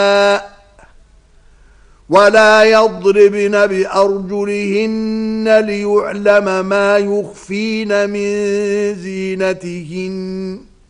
ولا يضربن بأرجلهن ليعلم ما يخفين من زينتهن